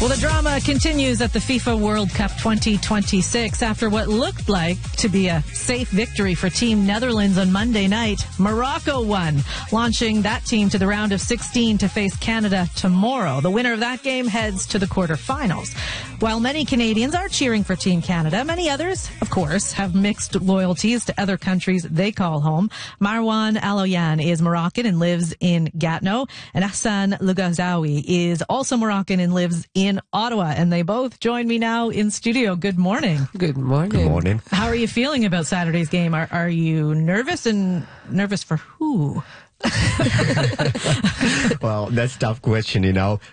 Well, the drama continues at the FIFA World Cup 2026 after what looked like to be a safe victory for Team Netherlands on Monday night. Morocco won, launching that team to the round of 16 to face Canada tomorrow. The winner of that game heads to the quarterfinals. While many Canadians are cheering for Team Canada, many others, of course, have mixed loyalties to other countries they call home. Marwan Aloyan is Moroccan and lives in Gatineau, and Hassan Lugazawi is also Moroccan and lives in Ottawa, and they both join me now in studio. Good morning. Good morning. Good morning. How are you feeling about Saturday's game? Are you nervous, and nervous for who? Well, that's a tough question,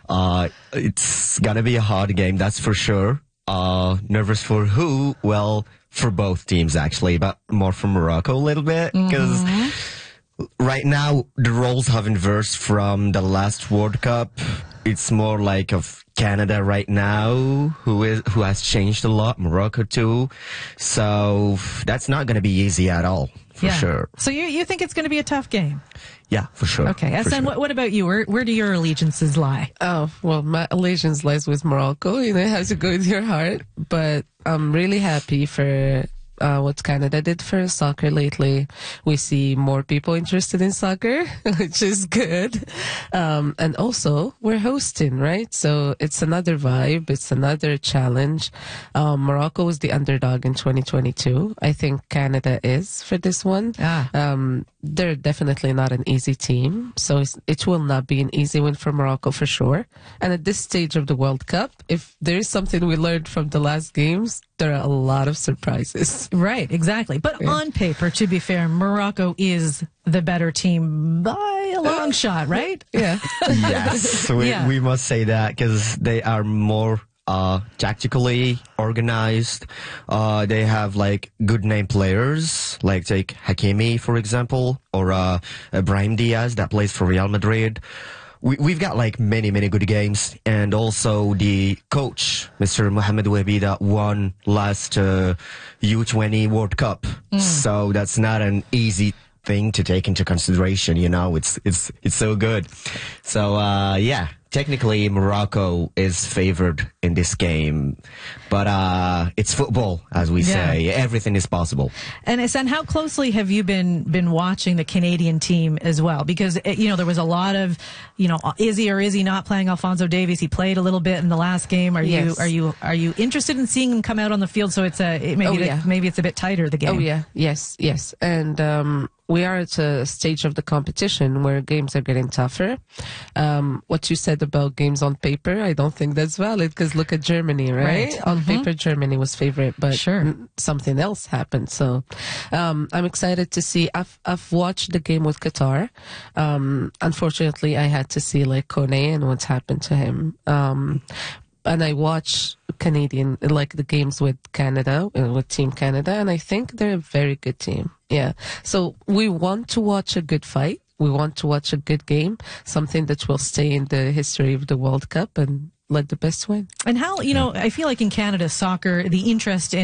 It's gonna be a hard game, that's for sure. Nervous for who? Well, for both teams, actually, but more for Morocco a little bit, because right now the roles have inversed from the last World Cup. It's more like of Canada right now, who has changed a lot. Morocco too. So that's not going to be easy at all, for sure. So you think it's going to be a tough game? Yeah, for sure. Okay. Hassan, sure. what about you? Where do your allegiances lie? Oh, well, my allegiance lies with Morocco. It has to go with your heart. But I'm really happy for what Canada did for soccer lately. We see more people interested in soccer, which is good. And also, we're hosting, right? So it's another vibe. It's another challenge. Morocco was the underdog in 2022. I think Canada is for this one. They're definitely not an easy team. So it will not be an easy win for Morocco for sure. And at this stage of the World Cup, if there is something we learned from the last games, there are a lot of surprises. Right, exactly. But on paper, to be fair, Morocco is the better team by a long shot, right? Yeah. Yes, we must say that, because they are more tactically organized. They have good name players, take Hakimi, for example, or Brahim Diaz that plays for Real Madrid. We've got many good games, and also the coach, Mr. Mohamed Wahbi, that won last U20 World Cup. So that's not an easy thing to take into consideration. It's so good. So technically Morocco is favored in this game, but it's football, as we say. Everything is possible. And Hassan, how closely have you been watching the Canadian team as well? Because there was a lot of is he or is he not playing Alphonso Davies? He played a little bit in the last game. Are you interested in seeing him come out on the field? So maybe it's a bit tighter, the game. Oh yeah, yes, and we are at a stage of the competition where games are getting tougher. What you said about games on paper, I don't think that's valid, because look at Germany, right? On paper, Germany was favorite, but something else happened. So I'm excited to see. I've watched the game with Qatar. Unfortunately, I had to see Kone and what's happened to him. And I watch Canadian, the games with Canada, with Team Canada, and I think they're a very good team. Yeah. So we want to watch a good fight. We want to watch a good game, something that will stay in the history of the World Cup, and let the best win. And how, I feel like in Canada, soccer, the interest in